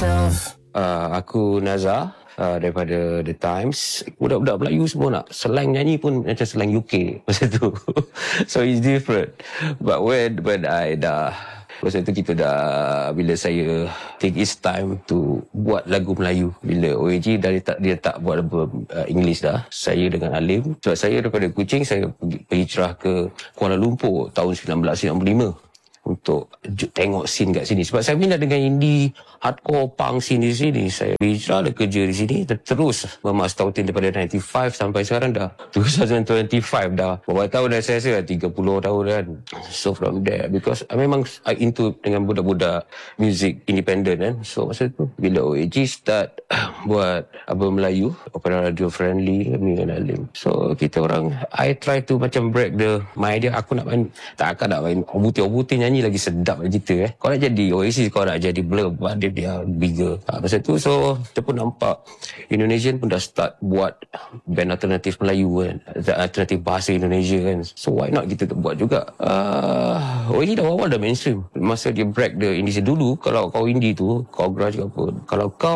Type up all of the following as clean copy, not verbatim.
Aku Nazar daripada The Times. Budak-budak Melayu semua nak slang nyanyi pun macam slang UK masa tu. So it's different. But when I dah, masa tu kita dah, bila saya take his time to buat lagu Melayu, bila OAG dia tak buat album English dah, saya dengan Alim, sebab saya daripada Kuching, saya berhijrah ke Kuala Lumpur tahun 1995 untuk tengok scene kat sini. Sebab saya minat dengan indie, hardcore, punk scene di sini. Saya berhijrah dah kerja di sini, terus memastau daripada 95 sampai sekarang dah 2025 dah. Berapa tahun dah saya rasa? 30 tahun kan. So from there, because memang I into dengan budak-budak music independent kan. So masa tu, bila OAG start buat album Melayu, opera radio friendly, kami dengan Alim. So kita orang, I try to macam break my idea. Aku nak main, takkan nak main obuti-obuti nyanyi lagi sedap kita Kau nak jadi Oasis, kau nak jadi Blur, dia bigger. Masa tu, so kita pun nampak Indonesian pun dah start buat band alternatif Melayu kan, alternatif bahasa Indonesia kan. So why not kita buat juga. Oasis dah awal dah mainstream. Masa dia break the indie dulu, kalau kau indie tu, kau grunge ke apa, kalau kau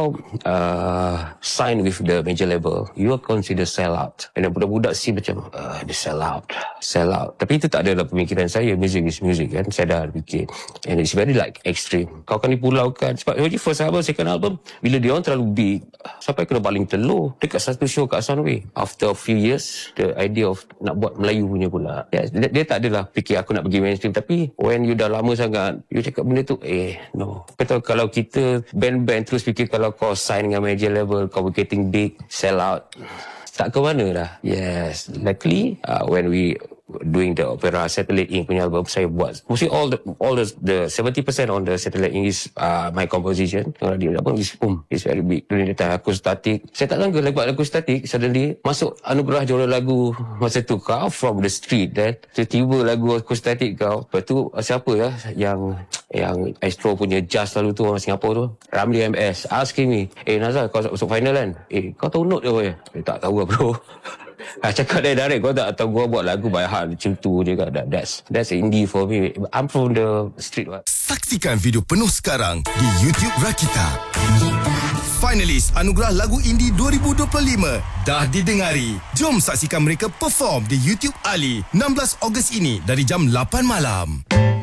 sign with the major label, you are considered sell out. Dan budak-budak sih macam dia sell out. Tapi itu tak ada dalam pemikiran saya. Music is music kan. Saya dah fikir, and it's very like extreme. Kau akan dipulaukan. Sebab first album, second album, bila dia orang terlalu big, sampai kena baling telur dekat satu show kat Sunway. After a few years, the idea of nak buat Melayu punya pula. Dia tak adalah fikir aku nak pergi mainstream. Tapi when you dah lama sangat, you cakap benda tu, no. Betul, kalau kita band-band terus fikir kalau kau sign dengan major label, kau getting big, sell out, tak ke mana dah. Yes, luckily when we doing the opera Satellite Ink punya album, saya buat mostly all the 70% on the Satellite Ink is my composition. Kalau dia pun is very big. During the time aku static, saya tak sangka buat lagu static, suddenly masuk anugerah juara lagu masa tu. Kau from the street dan tiba-tiba lagu aku static kau. Lepas tu siapa ya yang Astro punya jazz lalu tu, orang Singapura tu, Ramli MS asking me, Nazar, kau masuk final kan? Kau tahu note dia apa ya? Tak tahu lah bro. Cakap direct, kau tak tahu gua buat lagu by heart macam tu je kan. That's indie for me. I'm from the street. Saksikan video penuh sekarang di YouTube Rakita. Finalis Anugerah Lagu Indie 2025 dah didengari. Jom saksikan mereka perform di YouTube Ali 16 Ogos ini dari jam 8 malam.